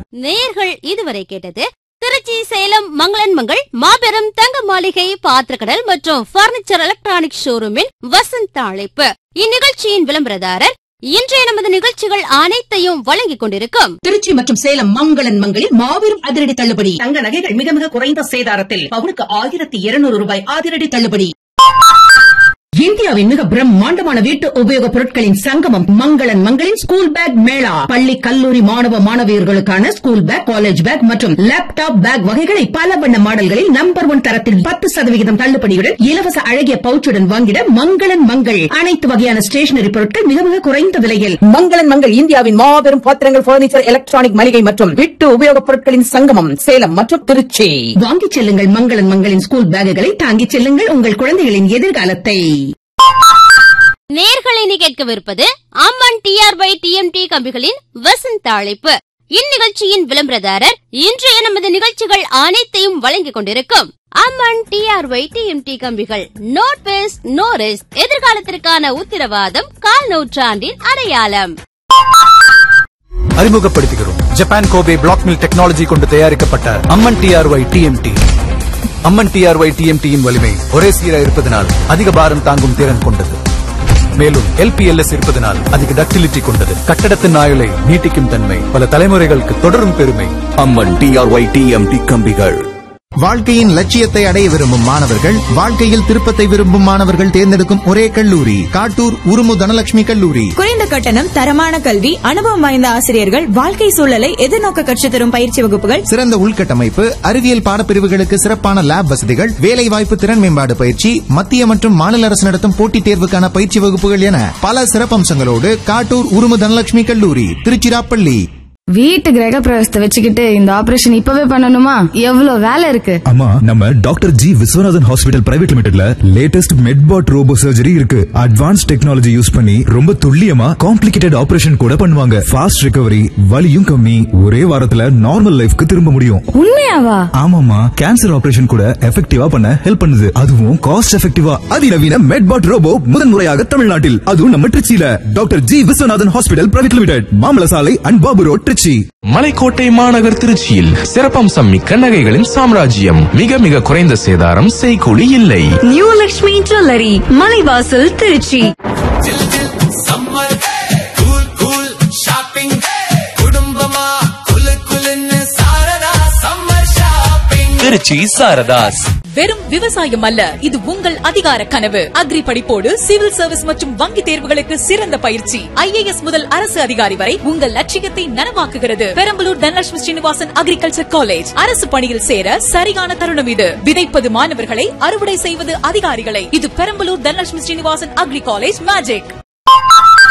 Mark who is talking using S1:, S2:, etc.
S1: நேயர்கள் இதுவரை கேட்டது திருச்சி சேலம் மங்களன் மங்கள் மாபெரும் தங்க மாளிகை பாத்திரக்கடல் மற்றும் பர்னிச்சர் எலக்ட்ரானிக் ஷோரூமின் வசந்த அழைப்பு. இந்நிகழ்ச்சியின் விளம்பரதாரர் இன்றைய நமது நிகழ்ச்சிகள் அனைத்தையும் வழங்கிக் கொண்டிருக்கும்
S2: திருச்சி மற்றும் சேலம் மங்களன் மங்களில் மாபெரும் அதிரடி தள்ளுபடி. தங்க நகைகள் மிக மிக குறைந்த சேதாரத்தில் பவுனுக்கு 1200 ரூபாய் அதிரடி தள்ளுபடி. இந்தியாவின் மிக பிரம்மாண்டமான வீட்டு உபயோகப் பொருட்களின் சங்கமம் மங்களன் மங்களின் ஸ்கூல் பேக் மேளா. பள்ளி கல்லூரி மாணவ மாணவியர்களுக்கான ஸ்கூல் பேக், காலேஜ் பேக் மற்றும் லேப்டாப் பேக் வகைகளை பல வண்ண மாடல்களில் நம்பர் 1 தரத்தில் 10% தள்ளுபடியுடன் இலவச அழகிய பவுச்சுடன் வாங்கிட மங்களன் மங்கள். அனைத்து வகையான ஸ்டேஷனரி பொருட்கள் மிக மிக குறைந்த விலையில். மங்களன் மங்கள் இந்தியாவின் மாபெரும் பாத்திரங்கள், பர்னிச்சர், எலக்ட்ரானிக் மளிகை மற்றும் வீட்டு உபயோகப் பொருட்களின் சங்கமம் சேலம் மற்றும் திருச்சி. வாங்கிச் செல்லுங்கள் மங்களன் மங்களின் ஸ்கூல் பேக்குகளை, தாங்கிச் செல்லுங்கள் உங்கள் குழந்தைகளின் எதிர்காலத்தை.
S1: நேர்களை கேட்கவிருப்பது அம்மன் டிஆர்ஒய் டிஎம்டி கம்பிகளின் வசந்த அழைப்பு. இந்நிகழ்ச்சியின் விளம்பரதாரர் இன்றைய நமது நிகழ்ச்சிகள் அனைத்தையும் வழங்கிக் கொண்டிருக்கும் அம்மன் டிஆர்ஒய் டிஎம்டி கம்பிகள். நோட் பெஸ்ட் நோ ரிஸ்க், எதிர்காலத்திற்கான உத்தரவாதம், கால் நூற்றாண்டின் அடையாளம்.
S3: அறிமுகப்படுத்துகிறோம் Japan Kobe black mill technology கொண்டு தயாரிக்கப்பட்ட அம்மன் டிஆர்ஒய் டிஎம்டி. அம்மன் டிஆர்ஒய் டிஎம்டியின் வலிமை ஒரே சீராக இருப்பதனால் அதிக பாரம் தாங்கும் திறன் கொண்டது. மேலும் எல்பிஎல்எஸ் இருப்பதனால் அதிக டக்டிலிட்டி கொண்டது. கட்டடத்தின் ஆயுளை நீட்டிக்கும் தன்மை, பல தலைமுறைகளுக்கு தொடரும் பெருமை.
S4: அம்மன் டிஆர்ஒய் டிஎம்டி கம்பிகள்.
S5: வாழ்க்கையின் லட்சியத்தை அடைய விரும்பும் மாணவர்கள், வாழ்க்கையில் திருப்பத்தை விரும்பும் மாணவர்கள் தேர்ந்தெடுக்கும் ஒரே கல்லூரி காட்டூர் உருமு தனலட்சுமி கல்லூரி.
S6: குறைந்த கட்டணம், தரமான கல்வி, அனுபவம் வாய்ந்த ஆசிரியர்கள், வாழ்க்கை சூழலை எதிர்நோக்க கற்றுத்தரும் பயிற்சி வகுப்புகள்,
S5: சிறந்த உள்கட்டமைப்பு, அறிவியல் பாடப்பிரிவுகளுக்கு சிறப்பான லேப் வசதிகள், வேலைவாய்ப்பு திறன் மேம்பாடு பயிற்சி, மத்திய மற்றும் மாநில அரசு நடத்தும் போட்டித் தேர்வுக்கான பயிற்சி வகுப்புகள் என பல சிறப்பம்சங்களோடு காட்டூர் உருமு தனலட்சுமி கல்லூரி, திருச்சிராப்பள்ளி.
S7: வீட்டு கிரக பிரவேசத்தை வச்சுக்கிட்டு இந்த ஆபரேஷன் இப்பவே பண்ணணுமா? எவ்வளவு வேலை இருக்கு.
S8: அம்மா, நம்ம doctor G Viswanathan hospital private லிமிடெட்ல latest மெட்பாட் robot surgery இருக்கு. அட்வான்ஸ் டெக்னாலஜி யூஸ் பண்ணி ரொம்ப துல்லியமா காம்ப்ளிகேட்டட் ஆபரேஷன் கூட பண்ணுவாங்க. ஃபாஸ்ட் ரிகவரி, வலியும் கம்மி, ஒரே வாரத்துல நார்மல் லைஃப்க்கு திரும்ப முடியும்.
S7: உண்மையாவா?
S8: ஆமாமா, கேன்சர் ஆபரேஷன் கூட எஃபெக்டிவா பண்ண ஹெல்ப் பண்ணுது. அதுவும் காஸ்ட் எஃபெக்டிவா. அதிநவீன மெட்பாட் ரோபோ முதன்முறையாக தமிழ்நாட்டில், அதுவும் நம்ம திருச்சியில doctor G Viswanathan hospital private limited, மாமல சாலை அண்ட் பாபு ரோட், திருச்சி.
S4: மலைக்கோட்டை மாநகர் திருச்சியில் சிறப்பம்சம் மிக்க நகைகளின் சாம்ராஜ்யம். மிக மிக குறைந்த சேதாரம், செய்கூலி இல்லை.
S6: New Lakshmi jewellery, Malaivasal, Trichy.
S4: திருச்சி சாரதாஸ்.
S9: வெறும் விவசாயம் அல்ல, இது உங்கள் அதிகார கனவு. அக்ரி படிப்போடு சிவில் சர்வீஸ் மற்றும் வங்கி தேர்வுகளுக்கு சிறந்த பயிற்சி. IAS முதல் அரசு அதிகாரி வரை உங்கள் லட்சியத்தை நனவாக்குகிறது. Perambalur Dhanalakshmi Srinivasan agriculture college. அரசு பணியில் சேர சரியான தருணம் இது. விதைப்பது மாணவர்களை, அறுவடை செய்வது அதிகாரிகளை. இது Perambalur Dhanalakshmi Srinivasan agri college magic.